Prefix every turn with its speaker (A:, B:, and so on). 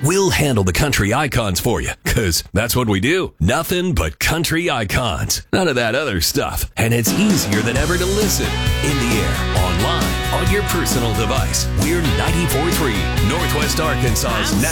A: we'll handle the country icons for you, because that's what we do. Nothing but country icons. None of that other stuff. And it's easier than ever to listen. In the air, online, on your personal device. We're 94.3, Northwest Arkansas's